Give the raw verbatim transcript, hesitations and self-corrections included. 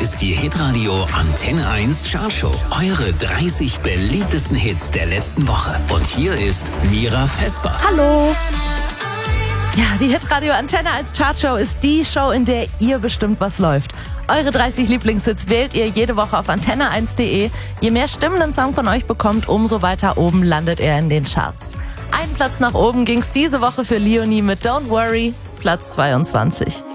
ist die Hitradio Antenne eins Chartshow. Eure dreißig beliebtesten Hits der letzten Woche. Und hier ist Mira Vesper. Hallo! Ja, die Hitradio Antenne eins Chartshow ist die Show, in der ihr bestimmt, was läuft. Eure dreißig Lieblingshits wählt ihr jede Woche auf antenne eins punkt de. Je mehr Stimmen ein Song von euch bekommt, umso weiter oben landet er in den Charts. Einen Platz nach oben ging's diese Woche für Leonie mit Don't Worry, Platz zweiundzwanzig.